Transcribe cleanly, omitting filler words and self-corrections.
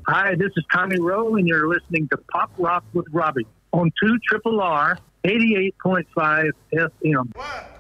Hi, this is Tommy Rowe, and you're listening to Pop Rock with Robbie on 2 R 88.5 FM.